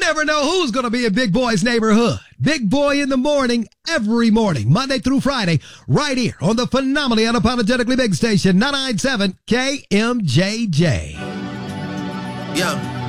never know who's going to be in Big Boy's neighborhood. Big Boy in the morning, every morning, Monday through Friday, right here on the phenomenally unapologetically big station, 997 KMJJ. Yeah.